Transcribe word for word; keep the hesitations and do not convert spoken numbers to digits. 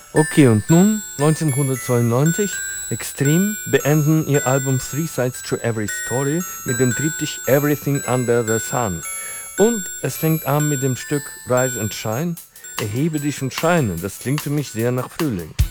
Okay, und nun, neunzehnhundertzweiundneunzig, Extreme beenden ihr Album Three Sides to Every Story mit dem Triptych Everything Under the Sun. Und es fängt an mit dem Stück Rise and Shine. Erhebe dich und scheine, das klingt für mich sehr nach Frühling.